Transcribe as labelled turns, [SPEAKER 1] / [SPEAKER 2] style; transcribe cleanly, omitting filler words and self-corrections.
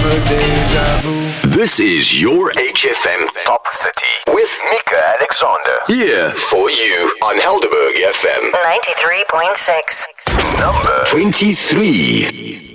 [SPEAKER 1] This is your HFM Top 30 with Mika Alexander. Here for you on Helderberg FM
[SPEAKER 2] 93.6.
[SPEAKER 1] Number 23.